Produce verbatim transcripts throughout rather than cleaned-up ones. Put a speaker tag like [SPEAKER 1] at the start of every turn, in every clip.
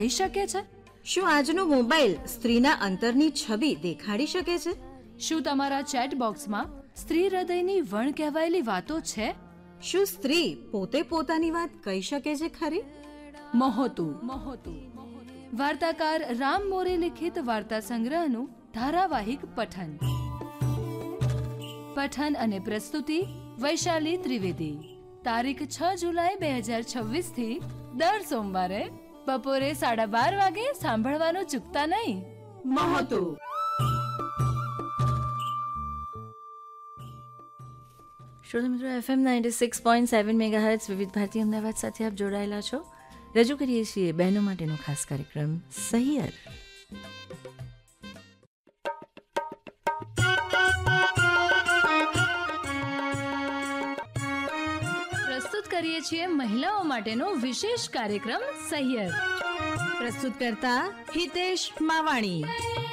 [SPEAKER 1] થઈ શકે છે?
[SPEAKER 2] શું આજનો મોબાઈલ સ્ત્રીના અંતરની છબી દેખાડી શકે છે?
[SPEAKER 1] શું તમારા ચેટ બોક્સમાં સ્ત્રી હૃદયની વણ કહેવાયેલી વાતો છે?
[SPEAKER 2] શું સ્ત્રી પોતે પોતાની વાત કહી શકે છે ખરી?
[SPEAKER 1] મહોતું મહોતું વાર્તાકાર રામ મોરે લિખિત વાર્તા સંગ્રહનું ધારાવાહિક પઠન પઠન અને પ્રસ્તુતિ વૈશાલી ત્રિવેદી. તારીખ છ જુલાઈ બે હજાર છવ્વીસ થી દર સોમવારે બપોરે સાડા બાર વાગે સાંભળવાનું ચૂકતા નહીં.
[SPEAKER 2] મહોતું.
[SPEAKER 3] શ્રોતા મિત્રો, FM ninety six point seven megahertz વિવિધ ભારતી અમદાવાદ સાથે આપ જોડાયેલા છો. રજૂ કરીએ છીએ બહેનો માટેનો ખાસ કાર્યક્રમ સહિયર.
[SPEAKER 1] પ્રસ્તુત કરીએ છીએ મહિલાઓ માટેનો વિશેષ કાર્યક્રમ સહિયર.
[SPEAKER 2] પ્રસ્તુત કરતા હિતેશ માવાણી.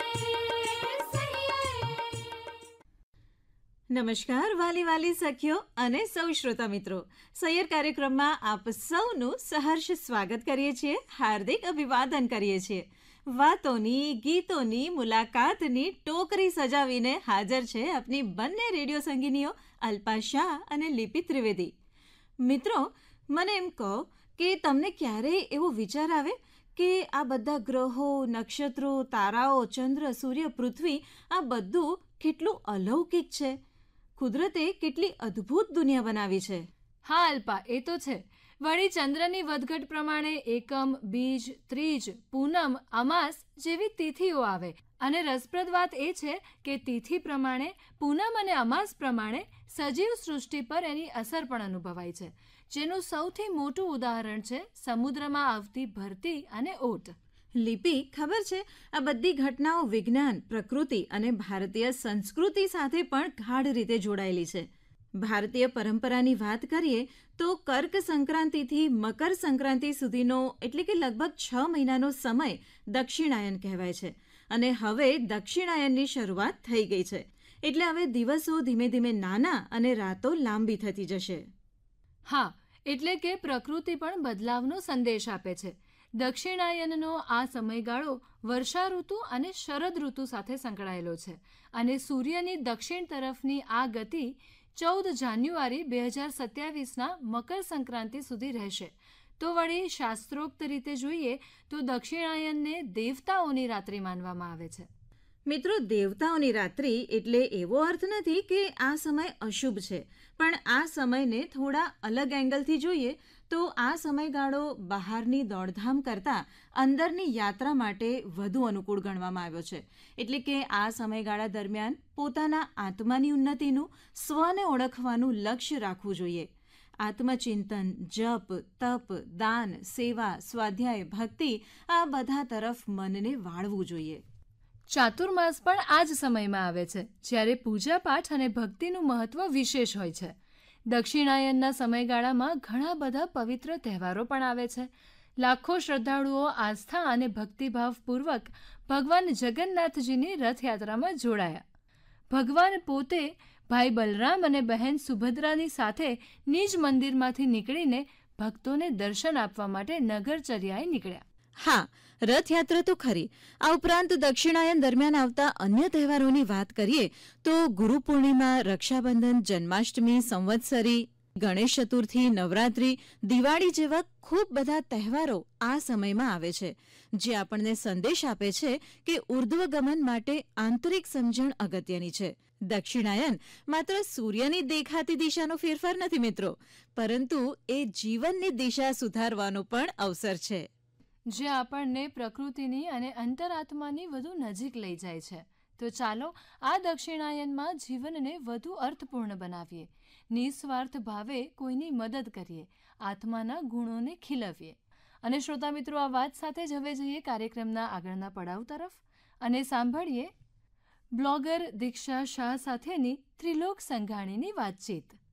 [SPEAKER 2] નમસ્કાર વાલી વાલી સખીઓ અને સૌ શ્રોતા મિત્રો, સૈયર કાર્યક્રમમાં આપ સૌનું સહર્ષ સ્વાગત કરીએ છીએ, હાર્દિક અભિવાદન કરીએ છીએ. વાતોની ગીતોની મુલાકાતની ટોકરી સજાવીને હાજર છે આપની બંને રેડિયો સંગીનીઓ અલ્પા શાહ અને લિપિ ત્રિવેદી. મિત્રો, મને એમ કહો કે તમને ક્યારેય એવો વિચાર આવે કે આ બધા ગ્રહો, નક્ષત્રો, તારાઓ, ચંદ્ર, સૂર્ય, પૃથ્વી આ બધું કેટલું અલૌકિક છે? કુદરતે કેટલી અદ્ભુત દુનિયા બનાવી છે.
[SPEAKER 1] હા અલ્પા, એ તો છે. વળી ચંદ્રની વધઘટ પ્રમાણે એકમ, બીજ, ત્રીજ, પૂનમ, અમાસ જેવી તિથિઓ આવે. અને રસપ્રદ વાત એ છે કે તિથિ પ્રમાણે, પૂનમ અને અમાસ પ્રમાણે સજીવ સૃષ્ટિ પર એની અસર પણ અનુભવાય છે, જેનું સૌથી મોટું ઉદાહરણ છે સમુદ્રમાં આવતી ભરતી અને ઓટ.
[SPEAKER 2] લિપિ, ખબર છે, આ બધી ઘટનાઓ વિજ્ઞાન, પ્રકૃતિ અને ભારતીય સંસ્કૃતિ સાથે પણ ગાઢ રીતે જોડાયેલી છે. ભારતીય પરંપરાની વાત કરીએ તો કર્ક સંક્રાંતિથી મકર સંક્રાંતિ સુધીનો એટલે કે લગભગ છ મહિનાનો સમય દક્ષિણાયન કહેવાય છે. અને હવે દક્ષિણાયનની શરૂઆત થઈ ગઈ છે, એટલે હવે દિવસો ધીમે ધીમે નાના અને રાતો લાંબી થતી જશે.
[SPEAKER 1] હા, એટલે કે પ્રકૃતિ પણ બદલાવનો સંદેશ આપે છે. દક્ષિણાયનનો આ સમયગાળો વર્ષા ઋતુ અને શરદ ઋતુ સાથે સંકળાયેલો છે અને સૂર્યની દક્ષિણ તરફની આ ગતિ ચૌદ જાન્યુઆરી બે હજાર સત્યાવીસના મકર સંક્રાંતિ સુધી રહેશે. તો વળી શાસ્ત્રોક્ત રીતે જોઈએ તો દક્ષિણાયનને દેવતાઓની રાત્રિ માનવામાં આવે છે.
[SPEAKER 2] મિત્રો, દેવતાઓની રાત્રિ એટલે એવો અર્થ નથી કે આ સમય અશુભ છે, પણ આ સમયને થોડા અલગ એંગલથી જોઈએ તો આ સમયગાળો બહારની દોડધામ કરતાં અંદરની યાત્રા માટે વધુ અનુકૂળ ગણવામાં આવ્યો છે. એટલે કે આ સમયગાળા દરમિયાન પોતાના આત્માની ઉન્નતિનું, સ્વને ઓળખવાનું લક્ષ્ય રાખવું જોઈએ. આત્મચિંતન, જપ, તપ, દાન, સેવા, સ્વાધ્યાય, ભક્તિ આ બધા તરફ મનને વાળવું જોઈએ.
[SPEAKER 1] ચાતુર્માસ પણ આ જ સમયમાં આવે છે, જ્યારે પૂજાપાઠ અને ભક્તિનું મહત્વ વિશેષ હોય છે. દક્ષિણાયનના સમયગાળામાં ઘણા બધા પવિત્ર તહેવારો પણ આવે છે. લાખો શ્રદ્ધાળુઓ આસ્થા અને ભક્તિભાવપૂર્વક ભગવાન જગન્નાથજીની રથયાત્રામાં જોડાયા. ભગવાન પોતે ભાઈ બલરામ અને બહેન સુભદ્રાની સાથે નિજ મંદિરમાંથી નીકળીને ભક્તોને દર્શન આપવા માટે નગરચર્યાએ નીકળ્યા.
[SPEAKER 2] હા, રથયાત્રા તો ખરી. આ ઉપરાંત દક્ષિણાયન દરમિયાન આવતા અન્ય તહેવારોની વાત કરીએ તો ગુરુ પૂર્ણિમા, રક્ષાબંધન, જન્માષ્ટમી, સંવત્સરી, ગણેશ ચતુર્થી, નવરાત્રિ, દિવાળી જેવા ખૂબ બધા તહેવારો આ સમયમાં આવે છે, જે આપણને સંદેશ આપે છે કે ઉર્ધ્વગમન માટે આંતરિક સમજણ અગત્યની છે. દક્ષિણાયન માત્ર સૂર્યની દેખાતી દિશાનો ફેરફાર નથી મિત્રો, પરંતુ એ જીવનની દિશા સુધારવાનો પણ અવસર છે,
[SPEAKER 1] જે આપણને પ્રકૃતિની અને અંતરાત્માની વધુ નજીક લઈ જાય છે. તો ચાલો આ દક્ષિણાયનમાં જીવનને વધુ અર્થપૂર્ણ બનાવીએ, નિસ્વાર્થ ભાવે કોઈની મદદ કરીએ, આત્માના ગુણોને ખીલવીએ. અને શ્રોતા મિત્રો, આ વાત સાથે જ હવે જઈએ કાર્યક્રમના આગળના પડાવ તરફ અને સાંભળીએ બ્લોગર દીક્ષા શાહ સાથેની ત્રિલોક સંઘાણીની વાતચીત.